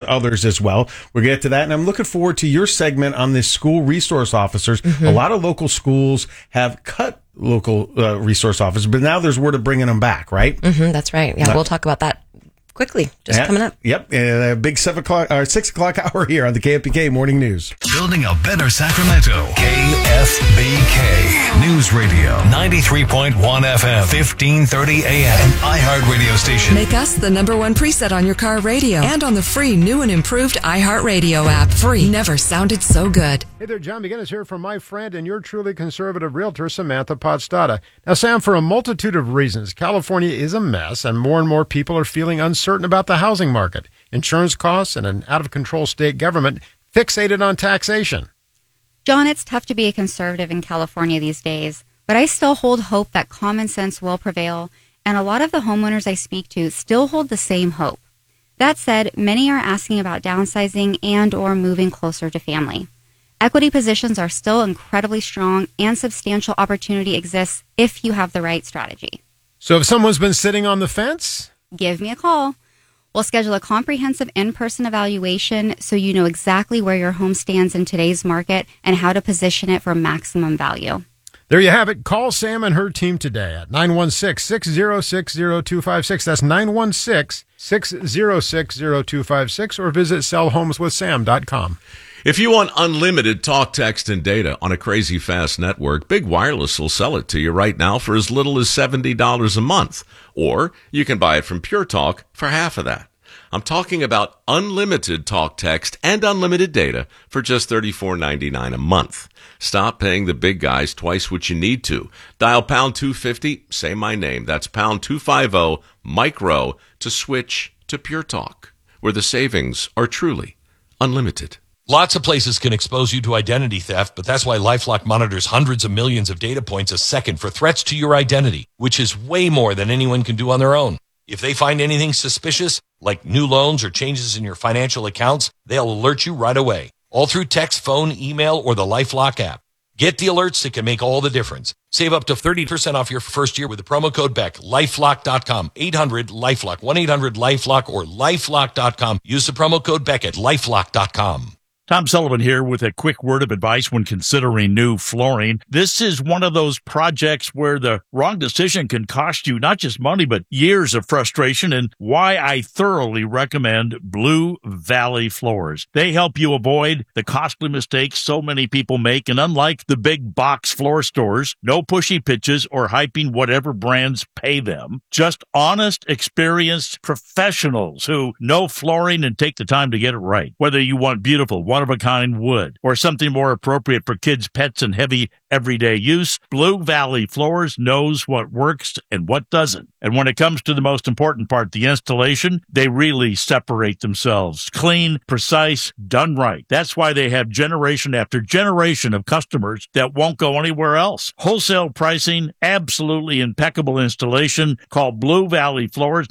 others as well. We'll get to that. And I'm looking forward to your segment on the school resource officers. A lot of local schools have cut local resource officers, but now there's word of bringing them back, right? That's right. Yeah, we'll talk about that quickly, coming up. Yep, a big 6 o'clock hour here on the KFBK Morning News. Building a better Sacramento. KFBK News Radio, 93.1 FM, 1530 AM, an iHeart radio station. Make us the #1 preset on your car radio and on the free new and improved iHeart Radio app. Free. Never sounded so good. Hey there, John McGinnis here from my friend and your truly conservative realtor, Samantha Podstata. Now, Sam, for a multitude of reasons, California is a mess, and more people are feeling uncertain about the housing market, insurance costs, and an out-of-control state government fixated on taxation. John, it's tough to be a conservative in California these days, but I still hold hope that common sense will prevail, and a lot of the homeowners I speak to still hold the same hope. That said, many are asking about downsizing and or moving closer to family. Equity positions are still incredibly strong, and substantial opportunity exists if you have the right strategy. So if someone's been sitting on the fence, give me a call. We'll schedule a comprehensive in-person evaluation so you know exactly where your home stands in today's market and how to position it for maximum value. There you have it. Call Sam and her team today at 916-606-0256. That's 916-606-0256, or visit sellhomeswithsam.com. If you want unlimited talk, text, and data on a crazy fast network, Big Wireless will sell it to you right now for as little as $70 a month. Or you can buy it from Pure Talk for half of that. I'm talking about unlimited talk, text, and unlimited data for just $34.99 a month. Stop paying the big guys twice what you need to. Dial pound 250, say my name. That's pound 250, micro, to switch to Pure Talk, where the savings are truly unlimited. Lots of places can expose you to identity theft, but that's why LifeLock monitors hundreds of millions of data points a second for threats to your identity, which is way more than anyone can do on their own. If they find anything suspicious, like new loans or changes in your financial accounts, they'll alert you right away, all through text, phone, email, or the LifeLock app. Get the alerts that can make all the difference. Save up to 30% off your first year with the promo code BECK. LifeLock.com, 800-LifeLock, 1-800-LifeLock, or LifeLock.com. Use the promo code BECK at LifeLock.com. Tom Sullivan here with a quick word of advice when considering new flooring. This is one of those projects where the wrong decision can cost you not just money, but years of frustration, and why I thoroughly recommend Blue Valley Floors. They help you avoid the costly mistakes so many people make, and unlike the big box floor stores, no pushy pitches or hyping whatever brands pay them. Just honest, experienced professionals who know flooring and take the time to get it right. Whether you want beautiful, one-of-a-kind wood, or something more appropriate for kids, pets, and heavy everyday use, Blue Valley Floors knows what works and what doesn't. And when it comes to the most important part, the installation, they really separate themselves. Clean, precise, done right. That's why they have generation after generation of customers that won't go anywhere else. Wholesale pricing, absolutely impeccable installation. Call Blue Valley Floors,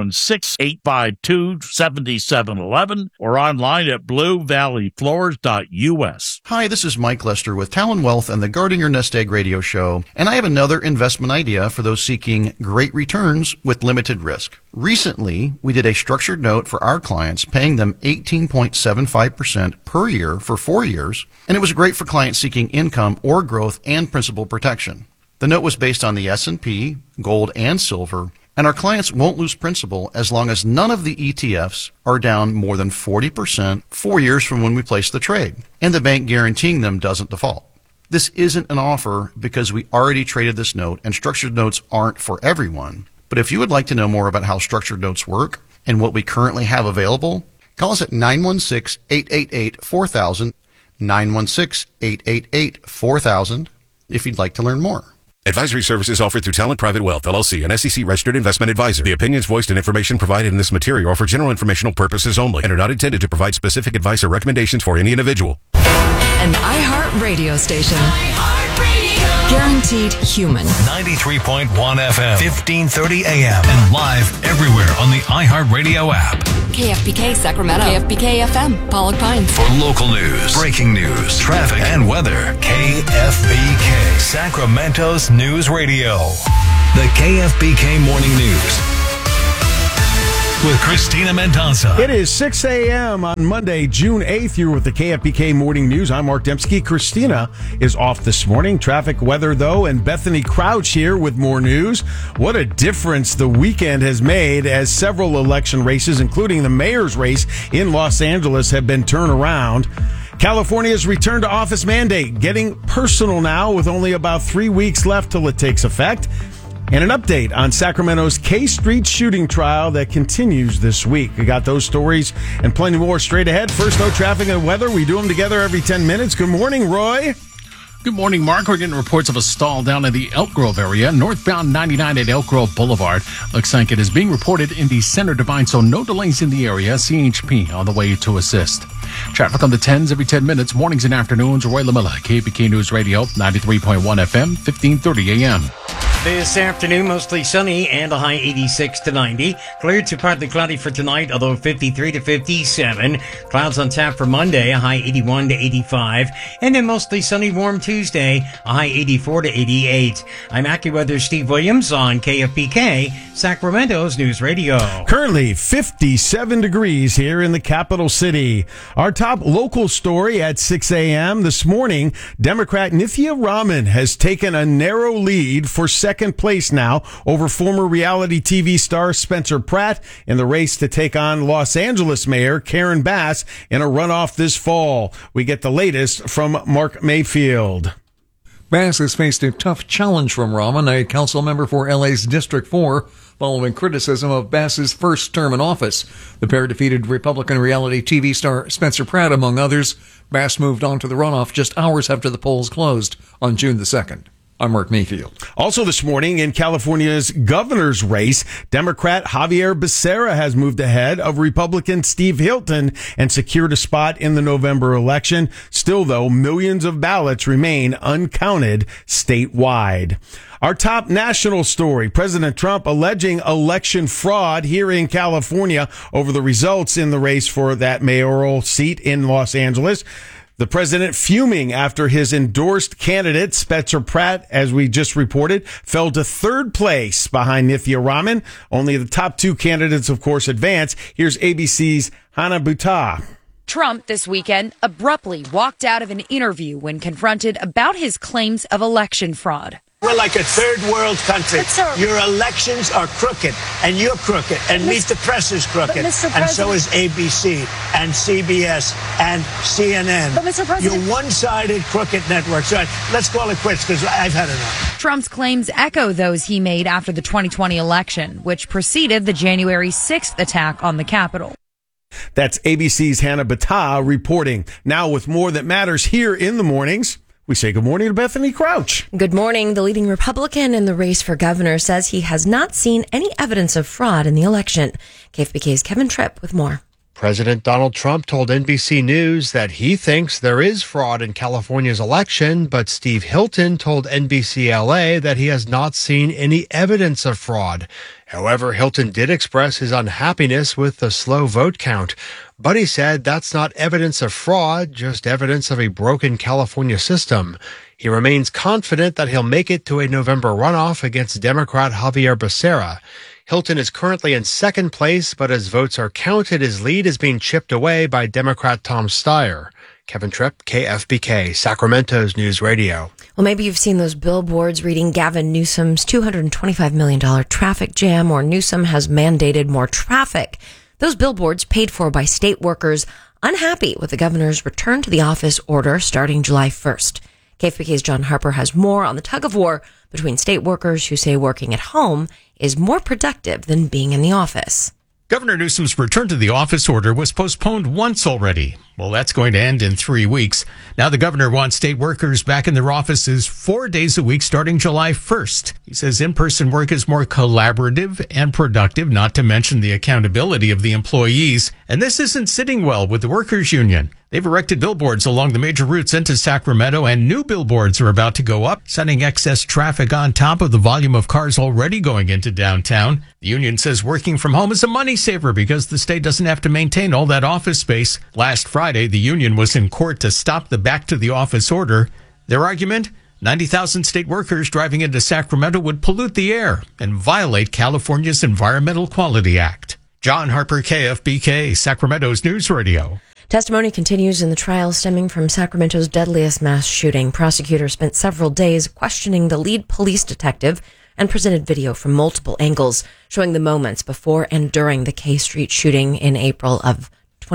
916-852-7711, or online at bluevalleyfloors.us. Hi, this is Mike Lester with Talon Wealth and the Guarding Your Nest Egg radio show, and I have another investment idea for those seeking great returns with limited risk. Recently, we did a structured note for our clients, paying them 18.75% per year for 4 years, and it was great for clients seeking income or growth and principal protection. The note was based on the S&P, gold, and silver, and our clients won't lose principal as long as none of the ETFs are down more than 40% 4 years from when we place the trade, and the bank guaranteeing them doesn't default. This isn't an offer because we already traded this note, and structured notes aren't for everyone. But if you would like to know more about how structured notes work and what we currently have available, call us at 916-888-4000, 916-888-4000, if you'd like to learn more. Advisory services offered through Talent Private Wealth, LLC, an SEC-registered investment advisor. The opinions voiced and information provided in this material are for general informational purposes only and are not intended to provide specific advice or recommendations for any individual. An iHeart radio station. Guaranteed human. 93.1 FM, 1530 AM, and live everywhere on the iHeartRadio app. KFBK Sacramento. KFBK FM, Pollock Pines. For local news, breaking news, traffic, and weather, KFBK, Sacramento's News Radio. The KFBK Morning News. with Christina Mendoza. It is 6 a.m. on Monday, June 8th. You're with the KFBK Morning News. I'm Mark Dembski. Christina is off this morning. Traffic, weather, though, and Bethany Crouch here with more news. What a difference the weekend has made as several election races, including the mayor's race in Los Angeles, have been turned around. California's return to office mandate getting personal now with only about 3 weeks left till it takes effect. And an update on Sacramento's K Street shooting trial that continues this week. We got those stories and plenty more straight ahead. First, though, traffic and weather. We do them together every 10 minutes. Good morning, Roy. Good morning, Mark. We're getting reports of a stall down in the Elk Grove area, northbound 99 at Elk Grove Boulevard. Looks like it is being reported in the Center Divine, so no delays in the area. CHP on the way to assist. Traffic on the 10s every 10 minutes, mornings and afternoons. Roy Lamilla, KBK News Radio, 93.1 FM, 1530 AM. This afternoon, mostly sunny and a high 86 to 90. Cleared to partly cloudy for tonight, although 53 to 57. Clouds on tap for Monday, a high 81 to 85. And then mostly sunny, warm Tuesday, a high 84 to 88. I'm AccuWeather Steve Williams on KFBK, Sacramento's News Radio. Currently 57 degrees here in the capital city. Our top local story at 6 a.m. this morning, Democrat Nithya Raman has taken a narrow lead for second place now over former reality TV star Spencer Pratt in the race to take on Los Angeles Mayor Karen Bass in a runoff this fall. We get the latest from Mark Mayfield. Bass has faced a tough challenge from Raman, a council member for LA's District 4, following criticism of Bass's first term in office. The pair defeated Republican reality TV star Spencer Pratt, among others. Bass moved on to the runoff just hours after the polls closed on June the 2nd. I'm Mark Mayfield. Also this morning in California's governor's race, Democrat Javier Becerra has moved ahead of Republican Steve Hilton and secured a spot in the November election. Still, though, millions of ballots remain uncounted statewide. Our top national story, President Trump alleging election fraud here in California over the results in the race for that mayoral seat in Los Angeles. The president fuming after his endorsed candidate, Spencer Pratt, as we just reported, fell to third place behind Nithya Raman. Only the top two candidates, of course, advance. Here's ABC's Hannah Butah. Trump this weekend abruptly walked out of an interview when confronted about his claims of election fraud. We're like a third world country. Your elections are crooked, and you're crooked, and Meet the Press is crooked, and so is ABC, and CBS, and CNN. But Mr. President, you're one-sided crooked networks. So let's call it quits, because I've had enough. Trump's claims echo those he made after the 2020 election, which preceded the January 6th attack on the Capitol. That's ABC's Hannah Butah reporting. Now with more that matters here in the mornings, we say good morning to Bethany Crouch. Good morning. The leading Republican in the race for governor says he has not seen any evidence of fraud in the election. KFBK's Kevin Tripp with more. President Donald Trump told NBC News that he thinks there is fraud in California's election, but Steve Hilton told NBC LA that he has not seen any evidence of fraud. However, Hilton did express his unhappiness with the slow vote count, but he said that's not evidence of fraud, just evidence of a broken California system. He remains confident that he'll make it to a November runoff against Democrat Javier Becerra. Hilton is currently in second place, but as votes are counted, his lead is being chipped away by Democrat Tom Steyer. Kevin Tripp, KFBK, Sacramento's News Radio. Well, maybe you've seen those billboards reading Gavin Newsom's $225 million traffic jam, or Newsom has mandated more traffic. Those billboards paid for by state workers unhappy with the governor's return to the office order starting July 1st. KFBK's John Harper has more on the tug of war between state workers who say working at home is more productive than being in the office. Governor Newsom's return to the office order was postponed once already. Well, that's going to end in 3 weeks. Now the governor wants state workers back in their offices 4 days a week starting July 1st. He says in-person work is more collaborative and productive, not to mention the accountability of the employees. And this isn't sitting well with the workers' union. They've erected billboards along the major routes into Sacramento, and new billboards are about to go up, sending excess traffic on top of the volume of cars already going into downtown. The union says working from home is a money saver because the state doesn't have to maintain all that office space. Last Friday, the union was in court to stop the back to the office order. Their argument? 90,000 state workers driving into Sacramento would pollute the air and violate California's Environmental Quality Act. John Harper, KFBK, Sacramento's News Radio. Testimony continues in the trial stemming from Sacramento's deadliest mass shooting. Prosecutors spent several days questioning the lead police detective and presented video from multiple angles showing the moments before and during the K Street shooting in April of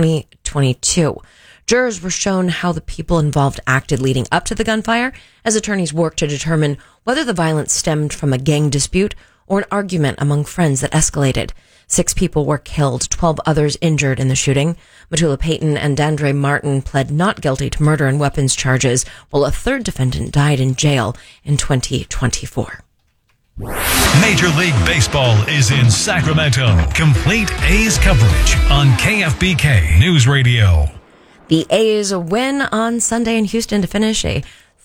2022. Jurors were shown how the people involved acted leading up to the gunfire as attorneys worked to determine whether the violence stemmed from a gang dispute or an argument among friends that escalated. 6 people were killed, 12 others injured in the shooting. Matula Payton and Dandre Martin pled not guilty to murder and weapons charges, while a third defendant died in jail in 2024. Major League Baseball is in Sacramento. Complete A's coverage on KFBK News Radio. The A's win on Sunday in Houston to finish a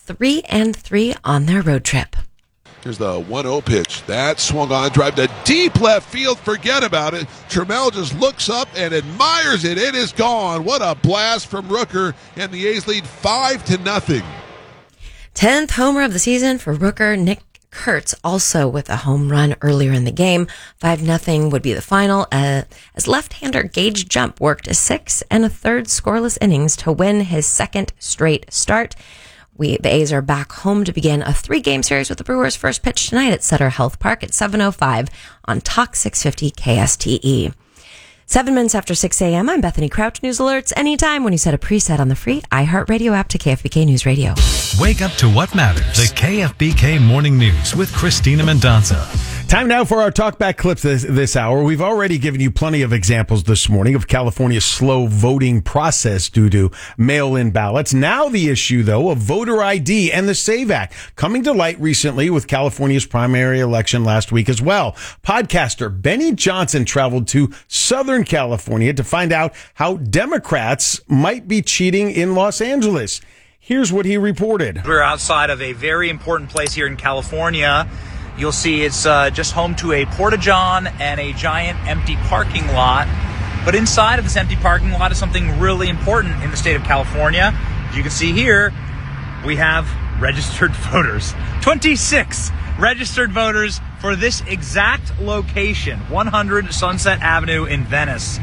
3-3 on their road trip. Here's the 1-0 pitch. That swung on, drive to deep left field. Forget about it. Trammell just looks up and admires it. It is gone. What a blast from Rooker, and the A's lead 5-0. 10th homer of the season for Rooker. Nick Kurtz also with a home run earlier in the game. 5-0 would be the final as left-hander Gage Jump worked a 6 1/3 scoreless innings to win his second straight start. The A's are back home to begin a 3-game series with the Brewers' first pitch tonight at Sutter Health Park at 7:05 on Talk 650 KSTE. 7 minutes after 6 a.m., I'm Bethany Crouch. News alerts anytime when you set a preset on the free iHeartRadio app to KFBK News Radio. Wake up to what matters. The KFBK Morning News with Christina Mendonça. Time now for our talkback clips this hour. We've already given you plenty of examples this morning of California's slow voting process due to mail-in ballots. Now the issue, though, of voter ID and the SAVE Act coming to light recently with California's primary election last week as well. Podcaster Benny Johnson traveled to Southern California to find out how Democrats might be cheating in Los Angeles. Here's what he reported. We're outside of a very important place here in California. You'll see it's just home to a Porta-John and a giant empty parking lot. But inside of this empty parking lot is something really important in the state of California. As you can see here, we have registered voters. 26 registered voters for this exact location, 100 Sunset Avenue in Venice.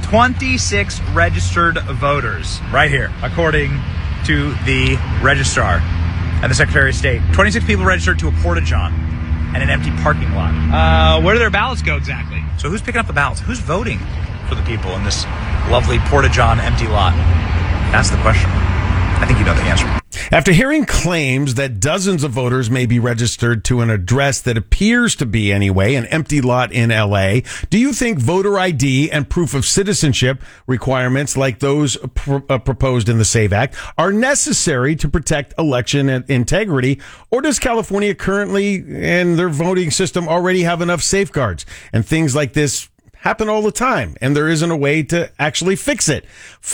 26 registered voters right here, according to the registrar and the Secretary of State. 26 people registered to a Porta-John and an empty parking lot. Where do their ballots go exactly? So who's picking up the ballots? Who's voting for the people in this lovely Porta-John empty lot? That's the question. I think you know the answer. After hearing claims that dozens of voters may be registered to an address that appears to be, anyway, an empty lot in L.A., do you think voter ID and proof of citizenship requirements like those proposed in the SAVE Act are necessary to protect election integrity, or does California currently and their voting system already have enough safeguards and things like this happen all the time, and there isn't a way to actually fix it?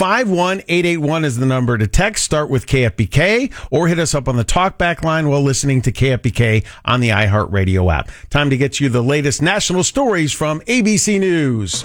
51881 is the number to text. Start with KFBK or hit us up on the talkback line while listening to KFBK on the iHeartRadio app. Time to get you the latest national stories from ABC News.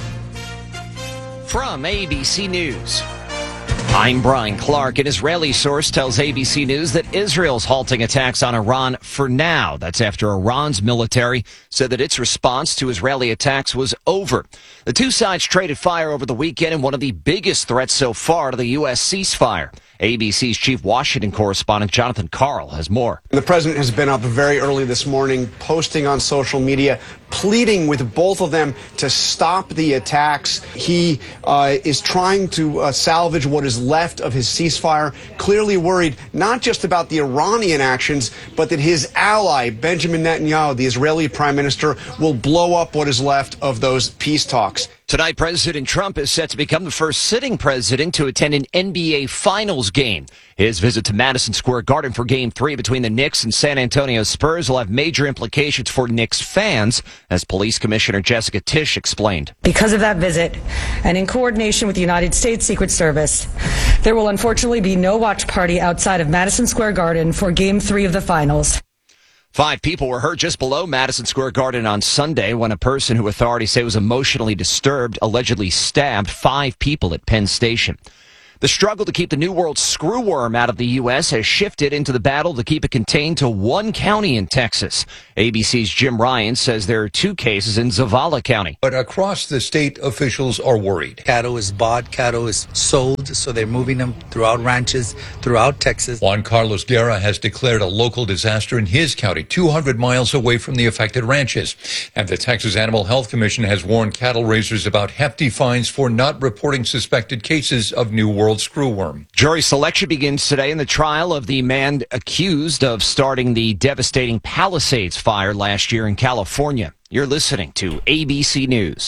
From ABC News, I'm Brian Clark. An Israeli source tells ABC News that Israel's halting attacks on Iran for now. That's after Iran's military said that its response to Israeli attacks was over. The two sides traded fire over the weekend in one of the biggest threats so far to the U.S. ceasefire. ABC's chief Washington correspondent Jonathan Karl has more. The president has been up very early this morning, posting on social media, pleading with both of them to stop the attacks. He is trying to salvage what is left of his ceasefire, clearly worried not just about the Iranian actions, but that his ally, Benjamin Netanyahu, the Israeli prime minister, will blow up what is left of those peace talks. Tonight, President Trump is set to become the first sitting president to attend an NBA Finals game. His visit to Madison Square Garden for Game 3 between the Knicks and San Antonio Spurs will have major implications for Knicks fans, as Police Commissioner Jessica Tisch explained. Because of that visit, and in coordination with the United States Secret Service, there will unfortunately be no watch party outside of Madison Square Garden for Game 3 of the Finals. 5 people were hurt just below Madison Square Garden on Sunday when a person who authorities say was emotionally disturbed allegedly stabbed 5 people at Penn Station. The struggle to keep the New World screwworm out of the U.S. has shifted into the battle to keep it contained to one county in Texas. ABC's Jim Ryan says there are 2 cases in Zavala County. But across the state, officials are worried. Cattle is bought, cattle is sold, so they're moving them throughout ranches, throughout Texas. Juan Carlos Guerra has declared a local disaster in his county, 200 miles away from the affected ranches. And the Texas Animal Health Commission has warned cattle raisers about hefty fines for not reporting suspected cases of New World screwworm. Jury selection begins today in the trial of the man accused of starting the devastating Palisades fire last year in California. You're listening to ABC News.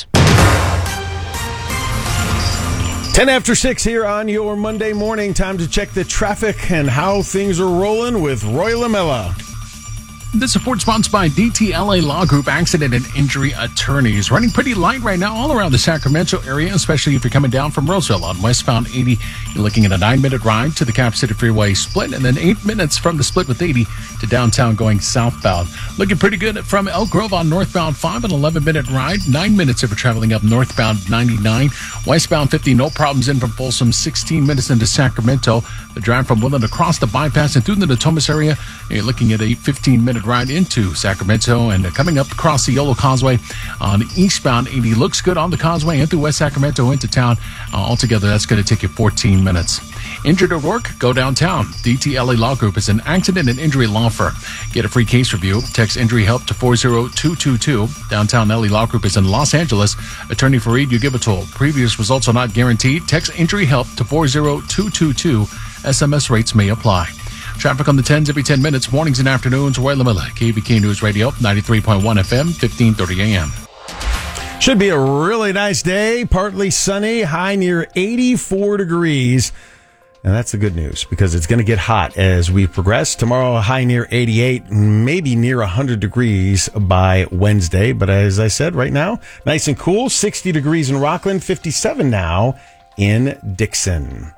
10 after 6 here on your Monday morning. Time to check the traffic and how things are rolling with Roy Lamella. This report sponsored by DTLA Law Group Accident and Injury Attorneys. Running pretty light right now all around the Sacramento area, especially if you're coming down from Roseville on westbound 80. You're looking at a 9-minute ride to the Cap City Freeway split, and then 8 minutes from the split with 80 to downtown going southbound. Looking pretty good from Elk Grove on northbound 5, an 11-minute ride. 9 minutes if you're traveling up northbound 99. Westbound 50, no problems in from Folsom. 16 minutes into Sacramento. The drive from Woodland across the bypass and through the Natomas area. You're looking at a 15-minute ride into Sacramento, and coming up across the Yolo Causeway on eastbound 80. Looks good on the causeway and through West Sacramento into town. Altogether, that's going to take you 14 minutes. Injured at work? Go downtown. DTLA Law Group is an accident and injury law firm. Get a free case review. Text injury help to 40222. Downtown LA Law Group is in Los Angeles. Attorney Fareed, you give a toll. Previous results are not guaranteed. Text injury help to 40222. SMS rates may apply. Traffic on the 10s every 10 minutes, mornings and afternoons. Roy Lamella, KBK News Radio, 93.1 FM, 1530 AM. Should be a really nice day. Partly sunny, high near 84 degrees. And that's the good news because it's going to get hot as we progress. Tomorrow, a high near 88, maybe near 100 degrees by Wednesday. But as I said, right now, nice and cool. 60 degrees in Rockland, 57 now in Dixon.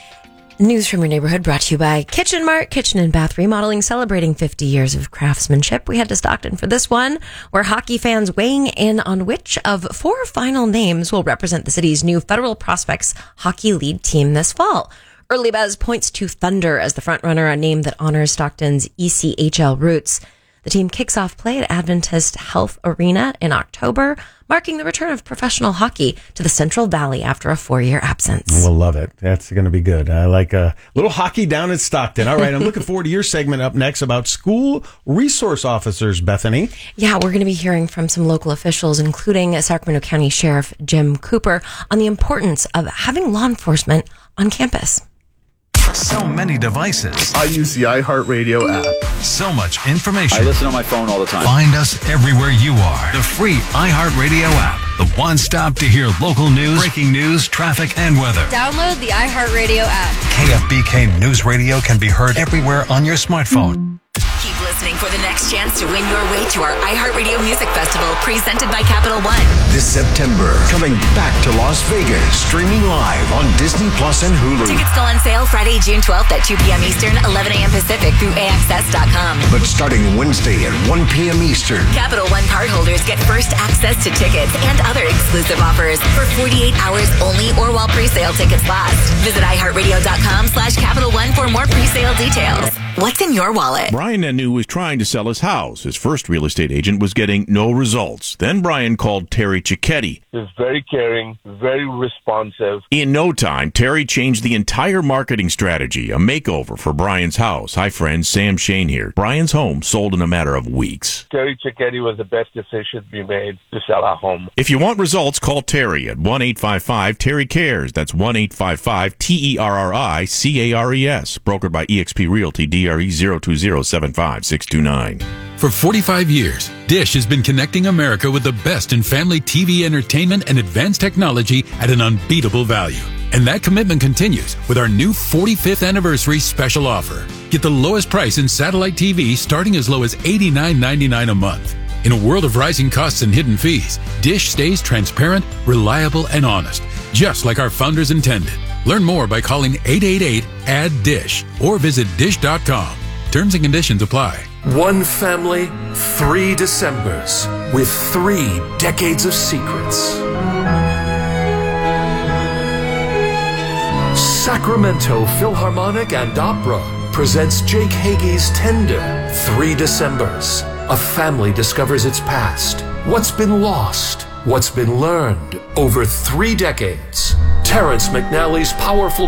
News from your neighborhood brought to you by Kitchen Mart, Kitchen and Bath Remodeling, celebrating 50 years of craftsmanship. We head to Stockton for this one, where hockey fans weighing in on which of 4 final names will represent the city's new Federal Prospects Hockey League team this fall. Early buzz points to Thunder as the frontrunner, a name that honors Stockton's ECHL roots. The team kicks off play at Adventist Health Arena in October, marking the return of professional hockey to the Central Valley after a 4-year absence. We'll love it. That's going to be good. I like a little hockey down at Stockton. All right, I'm looking forward to your segment up next about school resource officers, Bethany. Yeah, we're going to be hearing from some local officials, including Sacramento County Sheriff Jim Cooper, on the importance of having law enforcement on campus. So many devices. I use the iHeartRadio app. So much information. I listen on my phone all the time. Find us everywhere you are. The free iHeartRadio app. The one-stop to hear local news, breaking news, traffic, and weather. Download the iHeartRadio app. KFBK News Radio can be heard everywhere on your smartphone. Keep listening for the next chance to win your way to our iHeartRadio Music Festival, presented by Capital One. This September, coming back to Las Vegas, streaming live on Disney Plus and Hulu. Tickets still on sale Friday, June 12th at 2 p.m. Eastern, 11 a.m. Pacific through AXS.com. But starting Wednesday at 1 p.m. Eastern. Capital One cardholders get first access to tickets and other exclusive offers for 48 hours only or while pre-sale tickets last. Visit iHeartRadio.com/Capital One for more pre-sale details. What's in your wallet? Brian Nanu was trying to sell his house. His first real estate agent was getting no results. Then Brian called Terry Cicchetti. He's very caring, very responsive. In no time, Terry changed the entire marketing strategy, a makeover for Brian's house. Hi, friends. Sam Shane here. Brian's home sold in a matter of weeks. Terry Cicchetti was the best decision we made to sell our home. If you want results, call Terry at 1-855-TERRY-CARES. That's 1-855-TERRI-CARES. Brokered by eXp Realty, DRE 020-75629. For 45 years, Dish has been connecting America with the best in family TV entertainment and advanced technology at an unbeatable value. And that commitment continues with our new 45th anniversary special offer. Get the lowest price in satellite TV starting as low as $89.99 a month. In a world of rising costs and hidden fees, Dish stays transparent, reliable, and honest, just like our founders intended. Learn more by calling 888-ADD-DISH or visit dish.com. Terms and conditions apply. One family, 3 Decembers, with 3 decades of secrets. Sacramento Philharmonic and Opera presents Jake Hagee's Tender, 3 Decembers. A family discovers its past, what's been lost, what's been learned over 3 decades. Terrence McNally's powerful